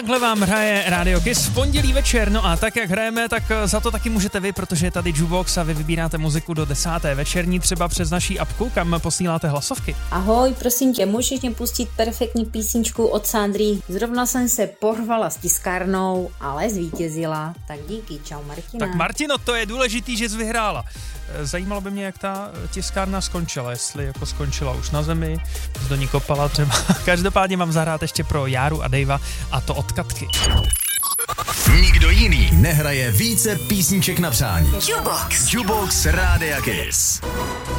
takhle vám hraje Radio Kiss v pondělí večer, no a tak jak hrajeme, tak za to taky můžete vy, protože je tady Jukebox a vy vybíráte muziku do 10. večerní, třeba přes naší apku, kam posíláte hlasovky. Ahoj, prosím tě, můžeš mě pustit perfektní písničku od Sandry. Zrovna jsem se porvala s tiskárnou, ale zvítězila. Tak díky, čau Martina. Tak Martino, to je důležitý, že jsi vyhrála. Zajímalo by mě, jak ta tiskárna skončila, jestli jako skončila už na zemi, do ní kopala třeba. Každopádně mám zahrát ještě pro Járu a Davea a to od Katky. Nikdo jiný nehraje více písniček na přání. Jukebox Rádia Kiss.